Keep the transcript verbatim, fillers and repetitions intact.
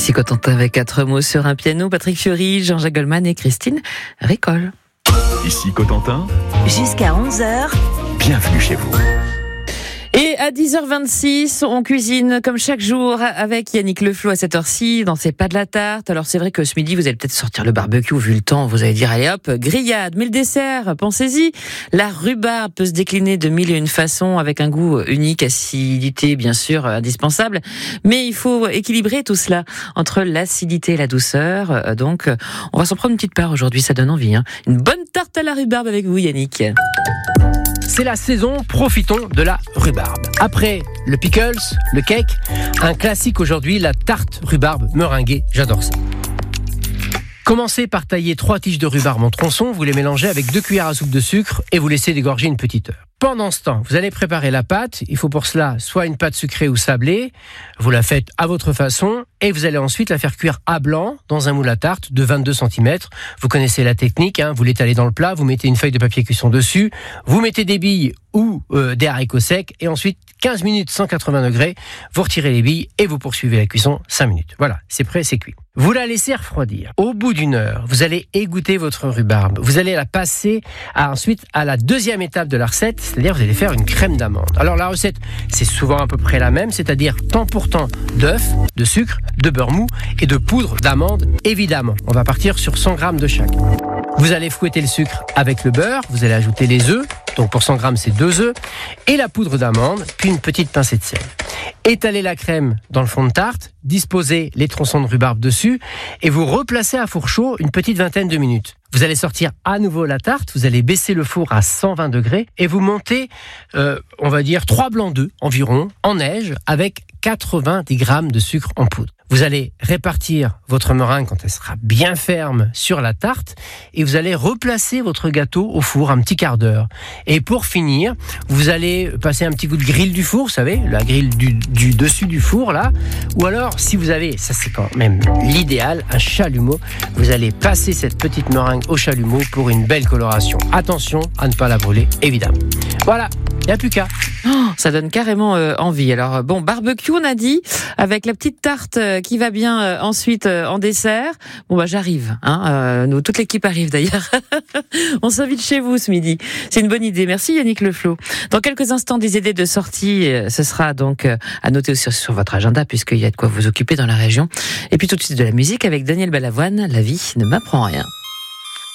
Ici Cotentin avec quatre mots sur un piano, Patrick Fiori, Jean-Jacques Goldman et Christine Ricol. Ici Cotentin. Jusqu'à onze heures. Bienvenue chez vous. Et à dix heures vingt-six, on cuisine comme chaque jour avec Yannick Leflo à cette heure-ci dans ses pas de la tarte. Alors c'est vrai que ce midi, vous allez peut-être sortir le barbecue vu le temps. Vous allez dire allez hop, grillade. Mais le dessert, pensez-y. La rhubarbe peut se décliner de mille et une façons avec un goût unique, acidité bien sûr indispensable. Mais il faut équilibrer tout cela entre l'acidité et la douceur. Donc on va s'en prendre une petite part aujourd'hui, ça donne envie. Hein. Une bonne tarte à la rhubarbe avec vous Yannick. C'est la saison, profitons de la rhubarbe. Après le pickles, le cake, un classique aujourd'hui, la tarte rhubarbe meringuée, j'adore ça. Commencez par tailler trois tiges de rhubarbe en tronçons, vous les mélangez avec deux cuillères à soupe de sucre et vous laissez dégorger une petite heure. Pendant ce temps, vous allez préparer la pâte. Il faut pour cela soit une pâte sucrée ou sablée. Vous la faites à votre façon et vous allez ensuite la faire cuire à blanc dans un moule à tarte de vingt-deux centimètres. Vous connaissez la technique, hein, vous l'étalez dans le plat, vous mettez une feuille de papier cuisson dessus, vous mettez des billes ou euh, des haricots secs et ensuite quinze minutes cent quatre-vingts degrés, vous retirez les billes et vous poursuivez la cuisson cinq minutes. Voilà, c'est prêt, c'est cuit. Vous la laissez refroidir. Au bout d'une heure, vous allez égoutter votre rhubarbe. Vous allez la passer à, ensuite à la deuxième étape de la recette, c'est-à-dire vous allez faire une crème d'amande. Alors la recette, c'est souvent à peu près la même, c'est-à-dire tant pour tant d'œufs, de sucre, de beurre mou et de poudre d'amande, évidemment. On va partir sur cent grammes de chaque. Vous allez fouetter le sucre avec le beurre, vous allez ajouter les œufs, donc pour cent grammes c'est deux œufs, et la poudre d'amande, puis une petite pincée de sel. Étalez la crème dans le fond de tarte, disposez les tronçons de rhubarbe dessus, et vous replacez à four chaud une petite vingtaine de minutes. Vous allez sortir à nouveau la tarte, vous allez baisser le four à cent vingt degrés, et vous montez, euh, on va dire, trois blancs d'œufs environ, en neige, avec quatre-vingt-dix grammes de sucre en poudre. Vous allez répartir votre meringue quand elle sera bien ferme sur la tarte et vous allez replacer votre gâteau au four un petit quart d'heure. Et pour finir, vous allez passer un petit coup de grille du four, vous savez, la grille du, du dessus du four là. Ou alors, si vous avez, ça c'est quand même l'idéal, un chalumeau, vous allez passer cette petite meringue au chalumeau pour une belle coloration. Attention à ne pas la brûler, évidemment. Voilà, il n'y a plus qu'à. Oh, ça donne carrément euh, envie. Alors bon, barbecue on a dit, avec la petite tarte euh, qui va bien euh, ensuite euh, en dessert. Bon bah j'arrive, hein, euh, nous toute l'équipe arrive d'ailleurs. On s'invite chez vous ce midi. C'est une bonne idée. Merci Yannick Leflo. Dans quelques instants des idées de sortie, euh, ce sera donc euh, à noter aussi sur votre agenda puisqu'il y a de quoi vous occuper dans la région. Et puis tout de suite de la musique avec Daniel Balavoine. La vie ne m'apprend rien.